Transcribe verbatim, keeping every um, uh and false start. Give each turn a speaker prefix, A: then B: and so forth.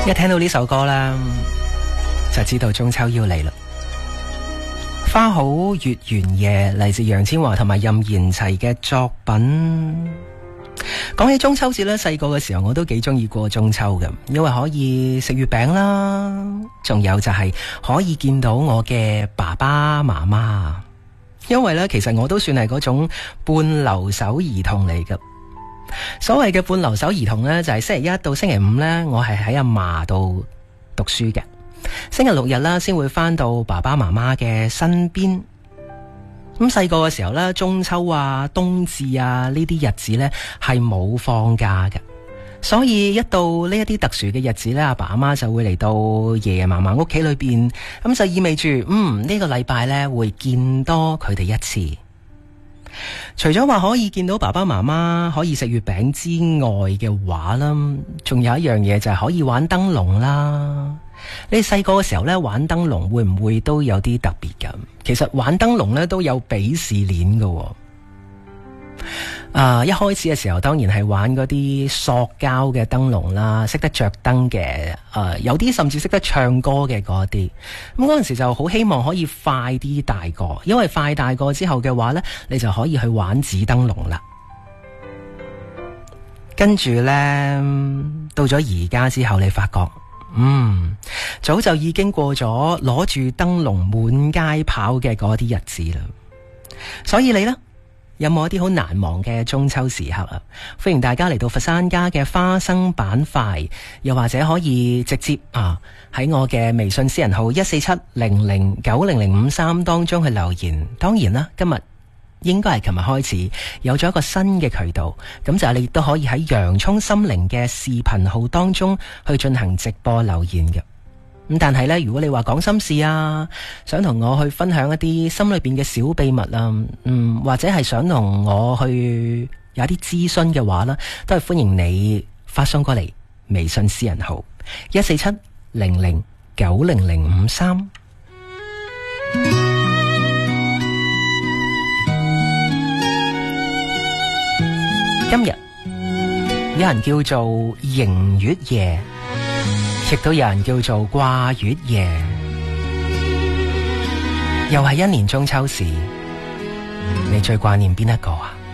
A: 一聽到呢首歌啦，就知道中秋要嚟啦。花好月圓夜，嚟自楊千嬅同埋任賢齊嘅作品。講起中秋節咧，細個嘅時候我都幾中意過中秋嘅，因為可以食月餅啦，仲有就係可以見到我嘅爸爸媽媽。因為咧，其實我都算係嗰種半留守兒童嚟嘅。所謂嘅半留守兒童呢，就係星期一到星期五呢，我係喺阿嫲度讀書嘅。星期六日啦，先會返到爸爸媽媽嘅身邊。咁細個嘅時候呢，中秋啊、冬至啊呢啲日子呢係冇放假嘅，所以一到呢一啲特殊嘅日子呢，阿爸阿媽就會嚟到爺爺嫲嫲屋企裏邊，咁就意味住嗯呢個禮拜呢會見多佢哋一次。除咗話可以見到爸爸媽媽，可以食月餅之外嘅話啦，仲有一樣嘢就係可以玩燈籠啦。你細個嘅時候咧，玩燈籠會唔會都有啲特別㗎？其實玩燈籠咧都有鄙視鏈㗎。啊、呃，一開始嘅時候當然係玩嗰啲塑膠嘅燈籠啦，識得着燈嘅，誒、呃，有啲甚至識得唱歌嘅嗰啲。咁嗰陣時就好希望可以快啲大個，因為快大個之後嘅話呢，你就可以去玩紙燈籠啦。跟住呢，到咗而家之後，你發覺，嗯，早就已經過咗攞住燈籠滿街跑嘅嗰啲日子啦。所以你呢？有冇一啲好難忘嘅中秋時刻啊？歡迎大家嚟到佛山家嘅花生板塊，又或者可以直接啊喺我嘅微信私人號一四七零零九零零五三當中去留言。當然啦，今日應該係琴日開始有咗一個新嘅渠道，咁就係你亦都可以喺洋蔥心靈嘅視頻號當中去進行直播留言嘅。咁但係咧，如果你話講心事啊，想同我去分享一啲心裏邊嘅小秘密啊，嗯，或者係想同我去有一啲諮詢嘅話呢，都係歡迎你發送過嚟微信私人號一四七零零九零零五三。今日有人叫做迎月夜，亦都有人叫做掛月夜，又係一年中秋時，你最掛念邊一個啊？